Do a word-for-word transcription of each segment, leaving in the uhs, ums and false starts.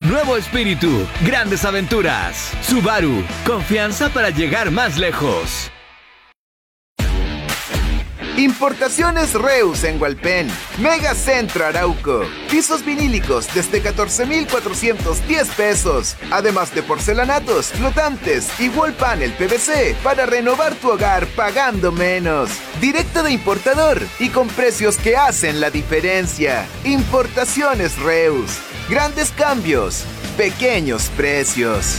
nuevo espíritu, grandes aventuras. Subaru, confianza para llegar más lejos. Importaciones Reus en Hualpén, Megacentro Arauco, pisos vinílicos desde catorce mil cuatrocientos diez pesos, además de porcelanatos, flotantes y wall panel P V C para renovar tu hogar pagando menos. Directo de importador y con precios que hacen la diferencia. Importaciones Reus, grandes cambios, pequeños precios.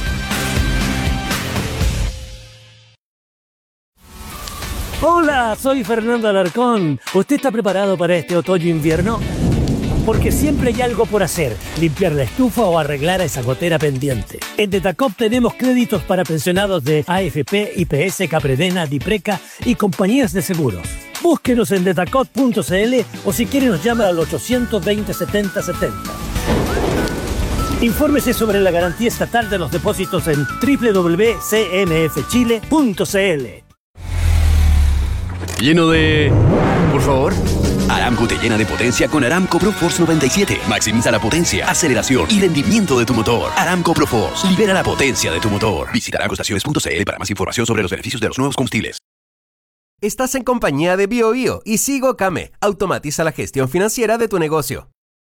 Hola, soy Fernando Alarcón. ¿Usted está preparado para este otoño-invierno? Porque siempre hay algo por hacer, limpiar la estufa o arreglar esa gotera pendiente. En Detacop tenemos créditos para pensionados de A F P, I P S, Capredena, Dipreca y compañías de seguros. Búsquenos en detacop punto c l o si quiere nos llama al ochocientos veinte setenta setenta. Infórmese sobre la garantía estatal de los depósitos en doble u doble u doble u punto c m f chile punto c l. Lleno de... Por favor. Aramco te llena de potencia con Aramco ProForce noventa y siete. Maximiza la potencia, aceleración y rendimiento de tu motor. Aramco ProForce. Libera la potencia de tu motor. Visita aramco estaciones punto c l para más información sobre los beneficios de los nuevos combustibles. Estás en compañía de BioBio y Sigo Came. Automatiza la gestión financiera de tu negocio.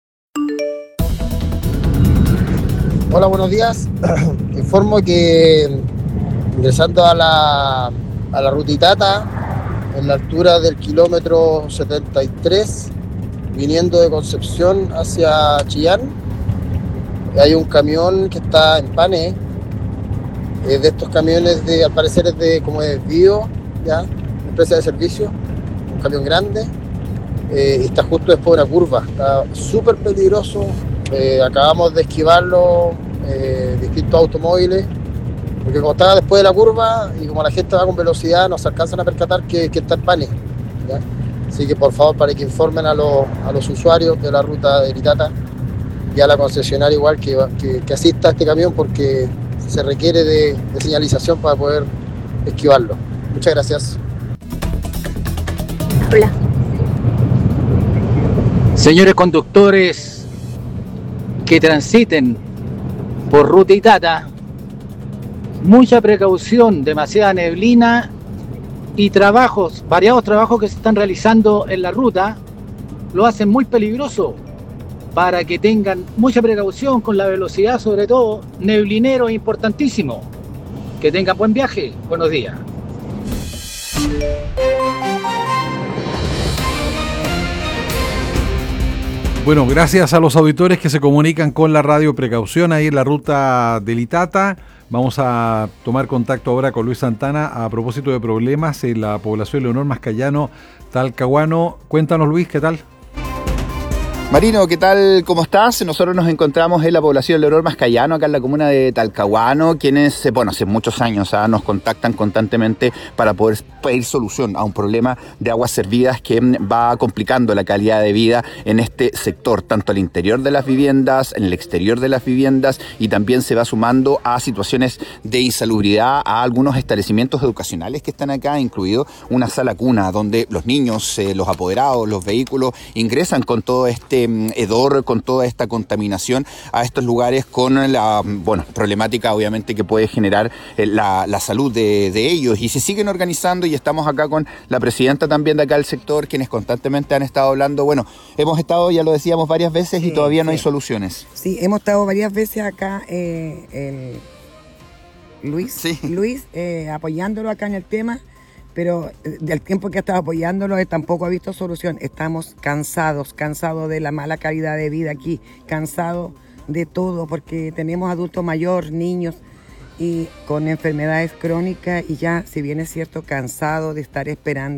Hola, buenos días. Informo que ingresando a la, a la ruta Itata, en la altura del kilómetro setenta y tres, viniendo de Concepción hacia Chillán, hay un camión que está en pane, es de estos camiones de, al parecer es de como de desvío, ya, empresa de servicio, un camión grande, eh, y está justo después de una curva, está súper peligroso, eh, acabamos de esquivarlo, eh, distintos automóviles, porque como estaba después de la curva y como la gente va con velocidad, nos alcanzan a percatar que, que está en pane, ¿ya? Así que por favor, para que informen a los, a los usuarios de la ruta de Itata y a la concesionaria igual que, que, que asista a este camión, porque se requiere de, de señalización para poder esquivarlo. Muchas gracias. Hola. Señores conductores que transiten por ruta Itata, mucha precaución, demasiada neblina y trabajos, variados trabajos que se están realizando en la ruta, lo hacen muy peligroso, para que tengan mucha precaución con la velocidad, sobre todo, neblinero es importantísimo. Que tengan buen viaje, buenos días. Bueno, gracias a los auditores que se comunican con la radio Precaución ahí en la ruta del Itata. Vamos a tomar contacto ahora con Luis Santana a propósito de problemas en la población Leonor Mascayano, Talcahuano. Cuéntanos, Luis, ¿qué tal? Marino, ¿qué tal? ¿Cómo estás? Nosotros nos encontramos en la población Leonor Mascayano, acá en la comuna de Talcahuano, quienes, bueno, hace muchos años ¿ah? nos contactan constantemente para poder pedir solución a un problema de aguas servidas que va complicando la calidad de vida en este sector, tanto al interior de las viviendas, en el exterior de las viviendas, y también se va sumando a situaciones de insalubridad a algunos establecimientos educacionales que están acá, incluido una sala cuna donde los niños, eh, los apoderados, los vehículos ingresan con todo este hedor, con toda esta contaminación a estos lugares, con la bueno, problemática obviamente que puede generar la, la salud de, de ellos, y se siguen organizando, y estamos acá con la presidenta también de acá del sector, quienes constantemente han estado hablando. Bueno, hemos estado, ya lo decíamos, varias veces, sí, y todavía no sí. hay soluciones. Sí, hemos estado varias veces acá, eh, el Luis, sí. Luis eh, apoyándolo acá en el tema, pero del tiempo que ha estado apoyándolo, él tampoco ha visto solución. Estamos cansados, cansados de la mala calidad de vida aquí, cansados de todo, porque tenemos adultos mayores, niños y con enfermedades crónicas, y ya, si bien es cierto, cansados de estar esperando